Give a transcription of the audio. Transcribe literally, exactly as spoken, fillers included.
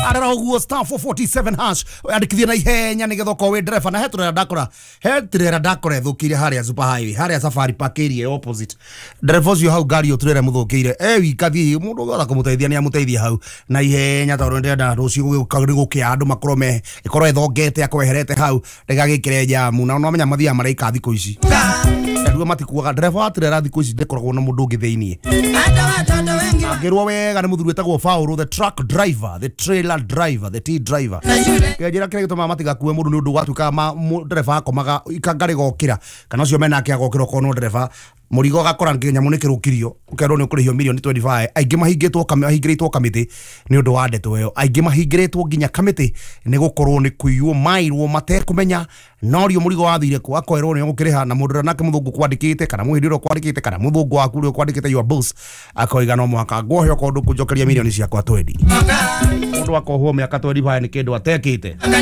arera uguo star four forty-seven hash andikithia na ihenya nigetha ko we driver na hetura ndakora hetura ndakora thukire haria super highway haria safari park area opposite drivers you hau gari oturere muthukire e wikathi mundu gotha kumuteithia ni amuteithia hau na ihenya tondu ndenda rucio gukia andu makrome ikoro ethongete akweherete hau ndegagikire jamu na no menya mathia maraika thiko ici nduo matikuaga driver atirera thiko ici ndekoragwo na mundu ngi theinie agirwo wega ni muthuru etagwo Paulo the truck driver the trailer driver the T driver kejira kire gituma matiga kuwe mundu ni undu gwatuka driver akomaga ikangari gokira kana ucio mena akia gokira kono driver murigo gakora nginya munikirukirio ukerwo ni ukurihio million twenty-five aingi mahingitwo kamahingirĩtwo kamiti ni undu wa ndeto yo aingi mahingirĩtwo nginya kamiti ni gukorwo ni kuiywo mairwo matekumenya norio murigo wathire kwa akoerwo ni gukiriha na mundu nake muthungu kwandikite kana muhindiro kwandikite kana muthungu waku uri kwandikite your boss akoiga no mwaka gwohyo kondu kunjokeria million ciakwa twendi mundu akohwo miaka twenty-five ni kindu atekite